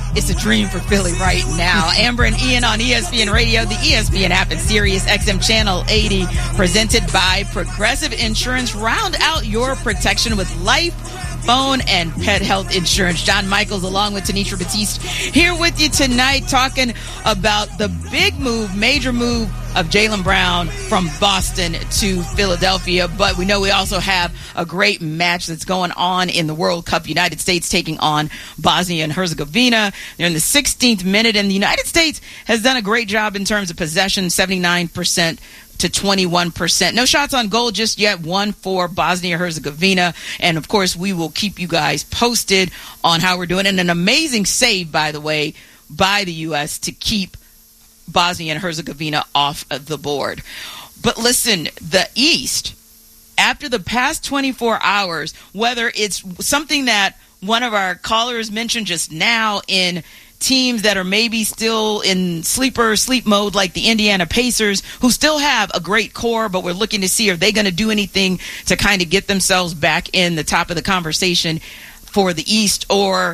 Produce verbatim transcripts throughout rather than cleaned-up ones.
It's a dream for Philly right now. Amber and Ian on E S P N Radio, the E S P N app, and Sirius X M Channel eighty, presented by Progressive Insurance. Round out your protection with life, phone, and pet health insurance. John Michaels along with Tanisha Batiste here with you tonight, talking about the big move, major move of Jaylen Brown from Boston to Philadelphia. But we know we also have a great match that's going on in the World Cup. United States taking on Bosnia and Herzegovina. They're in the sixteenth minute, and the United States has done a great job in terms of possession, seventy-nine percent to twenty-one percent. No shots on goal just yet, one for Bosnia-Herzegovina. And, of course, we will keep you guys posted on how we're doing. And an amazing save, by the way, by the U S to keep Bosnia and Herzegovina off of the board. But listen, the East, after the past twenty-four hours, whether it's something that one of our callers mentioned just now in teams that are maybe still in sleeper sleep mode, like the Indiana Pacers, who still have a great core, but we're looking to see, are they going to do anything to kind of get themselves back in the top of the conversation for the East? Or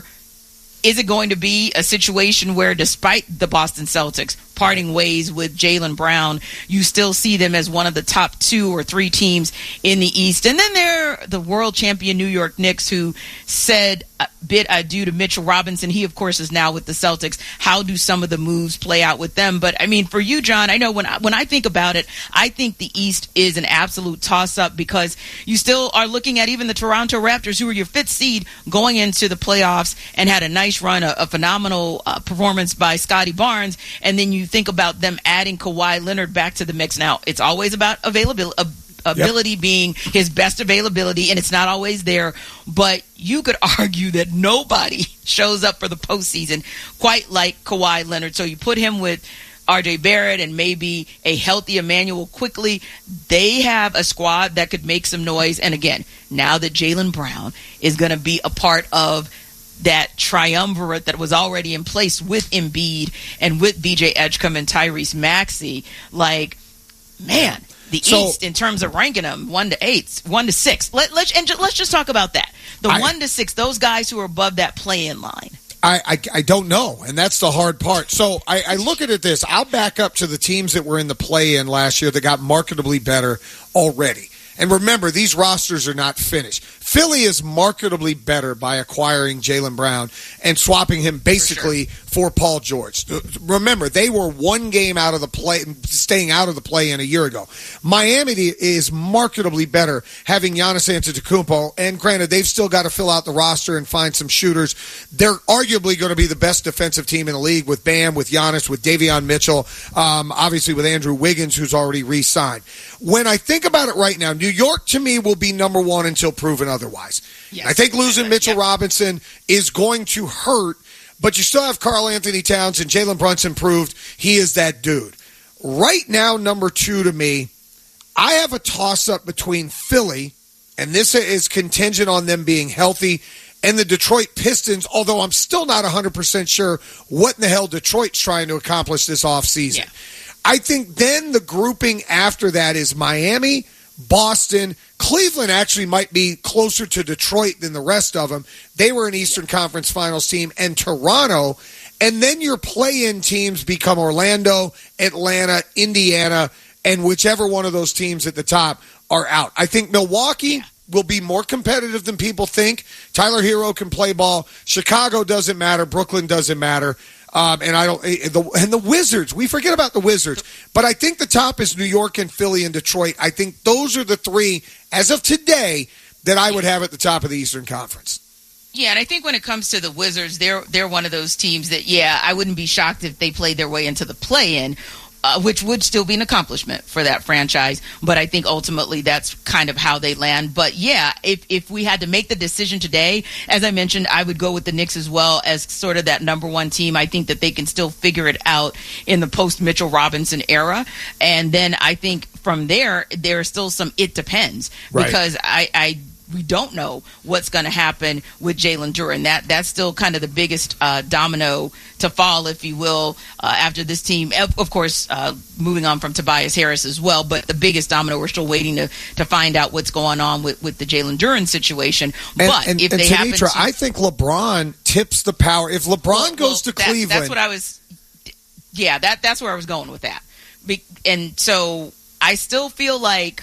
is it going to be a situation where, despite the Boston Celtics parting ways with Jaylen Brown, you still see them as one of the top two or three teams in the East? And then there are the world champion New York Knicks, who said a bid adieu to Mitchell Robinson. He, of course, is now with the Celtics. How do some of the moves play out with them? But, I mean, for you, John, I know when I, when I think about it, I think the East is an absolute toss-up, because you still are looking at even the Toronto Raptors, who are your fifth seed going into the playoffs and had a nice run, a, a phenomenal uh, performance by Scotty Barnes, and then you think about them adding Kawhi Leonard back to the mix. Now, it's always about availability, ability yep. being his best availability, and it's not always there. But you could argue that nobody shows up for the postseason quite like Kawhi Leonard. So you put him with R J Barrett and maybe a healthy Emmanuel Quickly. They have a squad that could make some noise. And again, now that Jaylen Brown is going to be a part of that triumvirate that was already in place with Embiid and with B J Edgecombe and Tyrese Maxey, like, man, the so, East, in terms of ranking them one to eight, one to six. Let, let's and ju- let's just talk about that. The I, one to six, those guys who are above that play-in line. I, I, I don't know, and that's the hard part. So I, I look at it this. I'll back up to the teams that were in the play-in last year that got marketably better already. And remember, these rosters are not finished. Philly is marketably better by acquiring Jaylen Brown and swapping him basically for, sure. for Paul George. Remember, they were one game out of the play, staying out of the play-in a year ago. Miami is marketably better having Giannis Antetokounmpo, and granted, they've still got to fill out the roster and find some shooters. They're arguably going to be the best defensive team in the league with Bam, with Giannis, with Davion Mitchell, um, obviously with Andrew Wiggins, who's already re-signed. When I think about it right now, New York, to me, will be number one until proven otherwise. Yes. I think losing Mitchell yep. Robinson is going to hurt, but you still have Karl Anthony Towns, and Jalen Brunson proved he is that dude. Right now, number two to me, I have a toss-up between Philly, and this is contingent on them being healthy, and the Detroit Pistons, although I'm still not one hundred percent sure what in the hell Detroit's trying to accomplish this offseason. Yeah. I think then the grouping after that is Miami, Boston. Cleveland actually might be closer to Detroit than the rest of them. They were an Eastern Conference Finals team, and Toronto. And then your play-in teams become Orlando, Atlanta, Indiana, and whichever one of those teams at the top are out. I think Milwaukee will be more competitive than people think. Tyler Hero can play ball. Chicago doesn't matter. Brooklyn doesn't matter. Um, and I don't, the, and the Wizards, we forget about the Wizards, but I think the top is New York and Philly and Detroit. I think those are the three, as of today, that I would have at the top of the Eastern Conference. Yeah, and I think when it comes to the Wizards, they're they're one of those teams that, yeah, I wouldn't be shocked if they played their way into the play-in, uh, which would still be an accomplishment for that franchise. But I think ultimately that's kind of how they land. But, yeah, if, if we had to make the decision today, as I mentioned, I would go with the Knicks as well as sort of that number one team. I think that they can still figure it out in the post-Mitchell Robinson era. And then I think from there, there are still some it depends. Right. Because I, I we don't know what's going to happen with Jalen Duren. That that's still kind of the biggest uh, domino to fall, if you will, uh, after this team. Of course, uh, moving on from Tobias Harris as well, but the biggest domino, we're still waiting to, to find out what's going on with, with the Jalen Duren situation. And, but and, if and they Tenitra, happen to, I think LeBron tips the power. If LeBron well, goes well, to that, Cleveland, that's what I was. Yeah, that that's where I was going with that. Be, and so I still feel like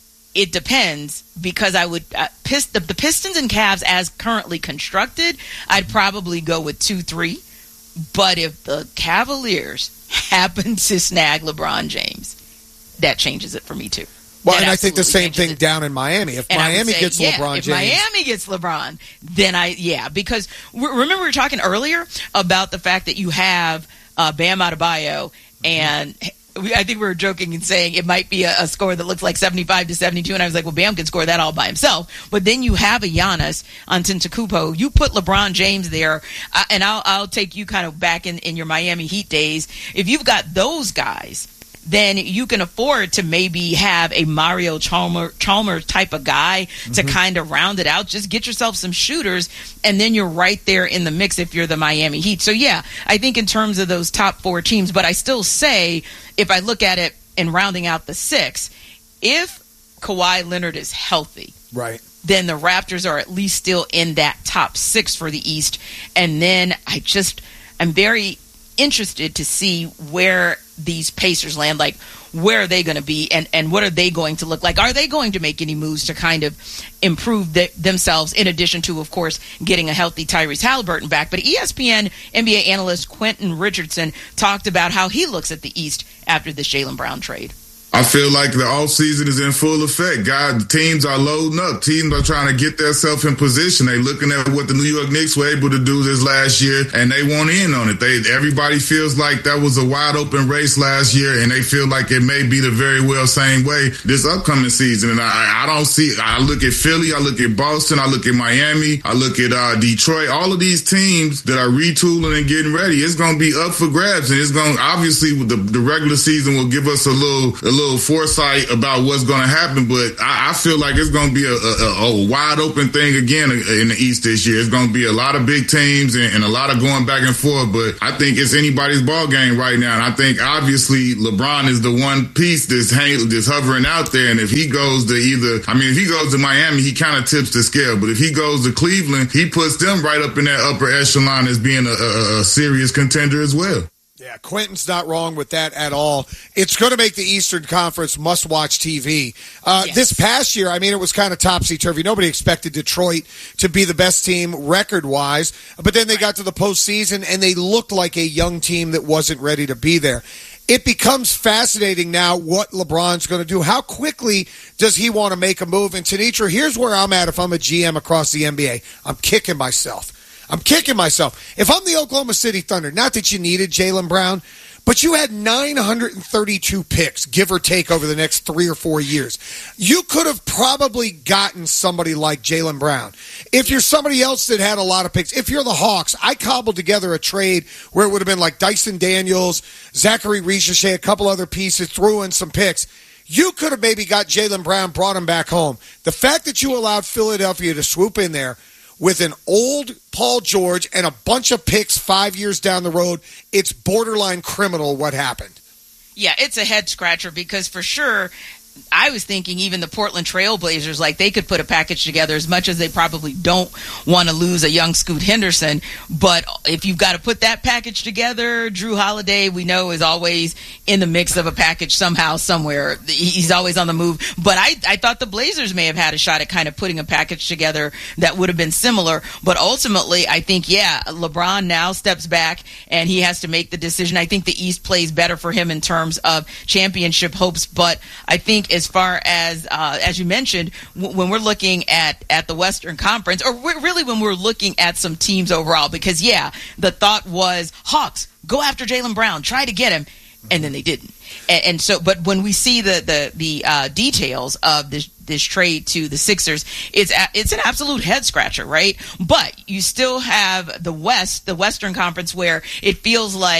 it depends, because I would uh, piss, the, the Pistons and Cavs as currently constructed, I'd probably go with two three. But if the Cavaliers happen to snag LeBron James, that changes it for me too. Well, That and I think the same thing it. down in Miami. If And Miami say, gets yeah, LeBron if James, Miami gets LeBron, then I yeah, because remember we were talking earlier about the fact that you have uh, Bam Adebayo, and we, I think we were joking and saying it might be a, a score that looks like seventy-five to seventy-two, and I was like, well, Bam can score that all by himself. But then you have a Giannis Antetokounmpo. You put LeBron James there, uh, and I'll I'll take you kind of back in, in your Miami Heat days. If you've got those guys, then you can afford to maybe have a Mario Chalmers, Chalmers type of guy mm-hmm. to kind of round it out. Just get yourself some shooters, and then you're right there in the mix if you're the Miami Heat. So, yeah, I think in terms of those top four teams, but I still say, if I look at it and rounding out the six, if Kawhi Leonard is healthy, right, then the Raptors are at least still in that top six for the East. And then I just I'm very interested to see where these Pacers land, like where are they going to be, and, and what are they going to look like? Are they going to make any moves to kind of improve the, themselves, in addition to, of course, getting a healthy Tyrese Halliburton back? But E S P N N B A analyst Quentin Richardson talked about how he looks at the East after this Jaylen Brown trade. I feel like the offseason is in full effect. God, teams are loading up. Teams are trying to get themselves in position. They looking at what the New York Knicks were able to do this last year, and they want in on it. They everybody feels like that was a wide open race last year, and they feel like it may be the very well same way this upcoming season. And I, I don't see. I look at Philly, I look at Boston, I look at Miami, I look at uh, Detroit. All of these teams that are retooling and getting ready, it's going to be up for grabs, and it's going obviously the the regular season will give us a little. A little foresight about what's going to happen, but I, I feel like it's going to be a, a, a wide open thing again in the East this year. It's going to be a lot of big teams and, and a lot of going back and forth, but I think it's anybody's ball game right now. And I think obviously LeBron is the one piece that's, hang, that's hovering out there. And if he goes to either, I mean, if he goes to Miami, he kind of tips the scale, but if he goes to Cleveland, he puts them right up in that upper echelon as being a, a, a serious contender as well. Yeah, Quentin's not wrong with that at all. It's going to make the Eastern Conference must-watch T V. Uh, yes. This past year, I mean, it was kind of topsy-turvy. Nobody expected Detroit to be the best team record-wise, but then they got to the postseason, and they looked like a young team that wasn't ready to be there. It becomes fascinating now what LeBron's going to do. How quickly does he want to make a move? And Tenitra, here's where I'm at if I'm a G M across the N B A. I'm kicking myself. I'm kicking myself. If I'm the Oklahoma City Thunder, not that you needed Jaylen Brown, but you had nine hundred thirty-two picks, give or take, over the next three or four years. You could have probably gotten somebody like Jaylen Brown. If you're somebody else that had a lot of picks, if you're the Hawks, I cobbled together a trade where it would have been like Dyson Daniels, Zachary Ricochet, a couple other pieces, threw in some picks. You could have maybe got Jaylen Brown, brought him back home. The fact that you allowed Philadelphia to swoop in there with an old Paul George and a bunch of picks five years down the road, it's borderline criminal what happened. Yeah, it's a head-scratcher because for sure I was thinking even the Portland Trail Blazers, like they could put a package together as much as they probably don't want to lose a young Scoot Henderson. But if you've got to put that package together, Drew Holiday, we know, is always in the mix of a package somehow, somewhere. He's always on the move. But I, I thought the Blazers may have had a shot at kind of putting a package together that would have been similar. But ultimately, I think, yeah, LeBron now steps back and he has to make the decision. I think the East plays better for him in terms of championship hopes. But I think as far as, uh, as you mentioned, w- when we're looking at, at the Western Conference, or we're really when we're looking at some teams overall, because, yeah, the thought was, Hawks, go after Jaylen Brown, try to get him, and then they didn't. And, and so, but when we see the the, the uh, details of this this trade to the Sixers, it's a, it's an absolute head scratcher, right? But you still have the West, the Western Conference, where it feels like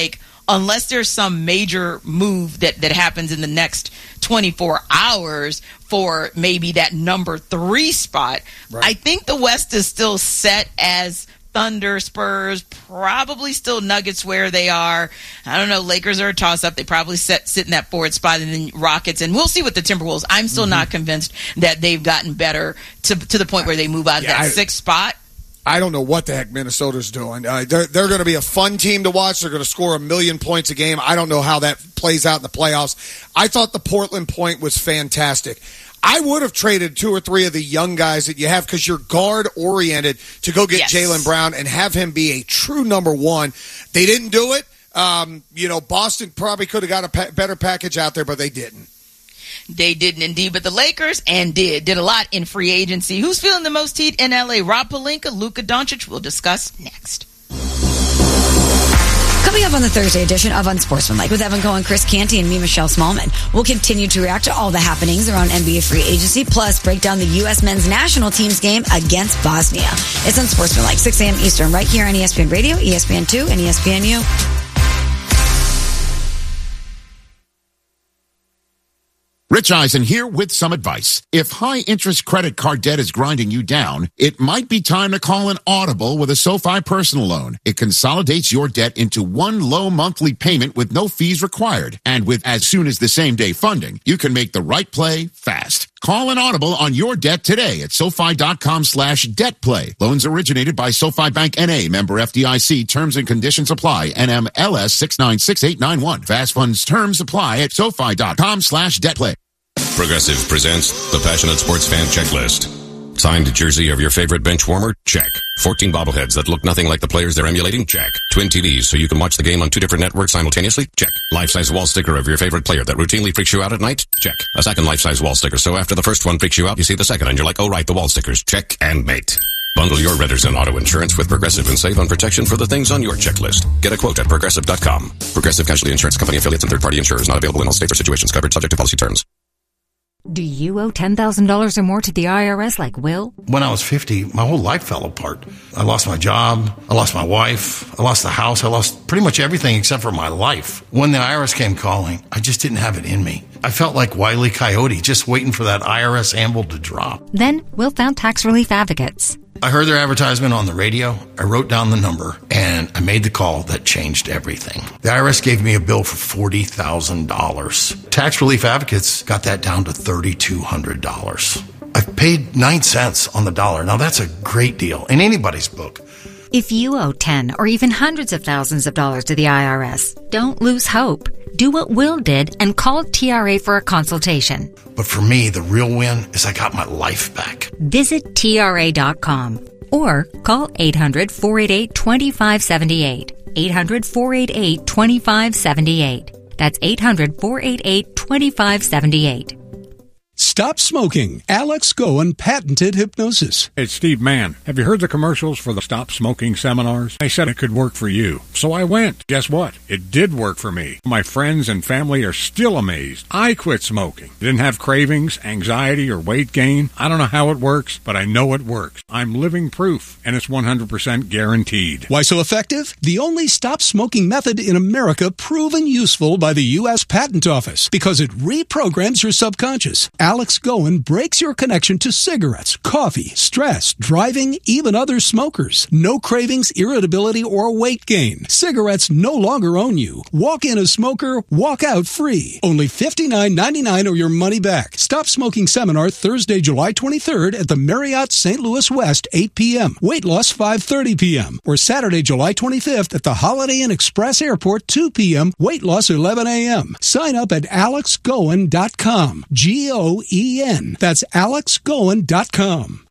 unless there's some major move that, that happens in the next twenty-four hours for maybe that number three spot, right. I think the West is still set as Thunder, Spurs, probably still Nuggets where they are. I don't know. Lakers are a toss-up. They probably set, sit in that fourth spot, and then Rockets. And we'll see with the Timberwolves. I'm still mm-hmm. not convinced that they've gotten better to to the point where they move out of yeah, that I, sixth spot. I don't know what the heck Minnesota's doing. Uh, they're they're going to be a fun team to watch. They're going to score a million points a game. I don't know how that plays out in the playoffs. I thought the Portland point was fantastic. I would have traded two or three of the young guys that you have because you're guard-oriented to go get yes. Jaylen Brown and have him be a true number one. They didn't do it. Um, you know, Boston probably could have got a pa- better package out there, but they didn't. They didn't indeed, but the Lakers, and did, did a lot in free agency. Who's feeling the most heat in L A? Rob Pelinka, Luka Doncic, we'll discuss next. Coming up on the Thursday edition of Unsportsmanlike with Evan Cohen, Chris Canty, and me, Michelle Smallman. We'll continue to react to all the happenings around N B A free agency, plus break down the U S men's national team's game against Bosnia. It's Unsportsmanlike, six a.m. Eastern, right here on E S P N Radio, E S P N two, and E S P N U. Rich Eisen here with some advice. If high-interest credit card debt is grinding you down, it might be time to call an Audible with a SoFi personal loan. It consolidates your debt into one low monthly payment with no fees required. And with as soon as the same day funding, you can make the right play fast. Call an Audible on your debt today at SoFi.com slash debt play. Loans originated by SoFi Bank N A, member F D I C. Terms and conditions apply. N M L S six nine six eight nine one. Fast funds terms apply at SoFi.com slash debt play. Progressive presents the Passionate Sports Fan Checklist. Signed jersey of your favorite bench warmer? Check. fourteen bobbleheads that look nothing like the players they're emulating? Check. Twin T Vs so you can watch the game on two different networks simultaneously? Check. Life-size wall sticker of your favorite player that routinely freaks you out at night? Check. A second life-size wall sticker so after the first one freaks you out, you see the second and you're like, oh right, the wall stickers. Check and mate. Bundle your renters and auto insurance with Progressive and save on protection for the things on your checklist. Get a quote at Progressive dot com. Progressive Casualty Insurance Company affiliates and third-party insurers not available in all states or situations covered subject to policy terms. Do you owe ten thousand dollars or more to the I R S like Will? When I was fifty, my whole life fell apart. I lost my job. I lost my wife. I lost the house. I lost pretty much everything except for my life. When the I R S came calling, I just didn't have it in me. I felt like Wile E. Coyote, just waiting for that I R S anvil to drop. Then Will found Tax Relief Advocates. I heard their advertisement on the radio. I wrote down the number, and I made the call that changed everything. The I R S gave me a bill for forty thousand dollars. Tax Relief Advocates got that down to three thousand two hundred dollars. I've paid nine cents on the dollar. Now, that's a great deal in anybody's book. If you owe ten or even hundreds of thousands of dollars to the I R S, don't lose hope. Do what Will did and call T R A for a consultation. But for me, the real win is I got my life back. Visit T R A dot com or call eight hundred, four eight eight, two five seven eight. eight hundred, four eight eight, two five seven eight. That's eight hundred, four eight eight, two five seven eight. Stop smoking. Alex Goen patented hypnosis. It's Steve Mann. Have you heard the commercials for the Stop Smoking seminars? They said it could work for you. So I went. Guess what? It did work for me. My friends and family are still amazed. I quit smoking. Didn't have cravings, anxiety, or weight gain. I don't know how it works, but I know it works. I'm living proof, and it's one hundred percent guaranteed. Why so effective? The only stop smoking method in America proven useful by the U S Patent Office because it reprograms your subconscious. Alex Goen breaks your connection to cigarettes, coffee, stress, driving, even other smokers. No cravings, irritability, or weight gain. Cigarettes no longer own you. Walk in a smoker, walk out free. Only fifty-nine ninety-nine or your money back. Stop Smoking Seminar Thursday, July twenty-third at the Marriott Saint Louis West, eight p.m. Weight loss, five thirty p.m. Or Saturday, July twenty-fifth at the Holiday Inn Express Airport, two p.m. Weight loss, eleven a.m. Sign up at alex goen dot com. G O E N. That's alex goen dot com.